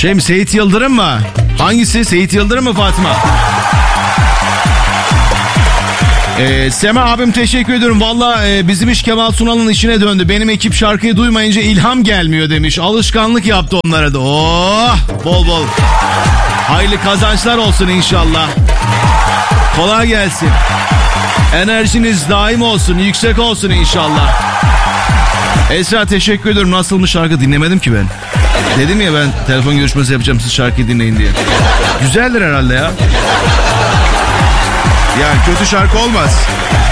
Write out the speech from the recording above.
Şey mi, Seyit Yıldırım mı? Hangisi? Seyit Yıldırım mı Fatıma? Sema abim teşekkür ediyorum. Valla bizim iş Kemal Sunal'ın işine döndü. Benim ekip şarkıyı duymayınca ilham gelmiyor demiş. Alışkanlık yaptı onlara da. Oh, bol bol. Hayırlı kazançlar olsun inşallah. Kolay gelsin. Enerjiniz daim olsun, yüksek olsun inşallah. Esra teşekkür ediyorum. Nasılmış şarkı, dinlemedim ki ben. Dedim ya ben telefon görüşmesi yapacağım, siz şarkıyı dinleyin diye. Güzeldir herhalde ya. Yani kötü şarkı olmaz.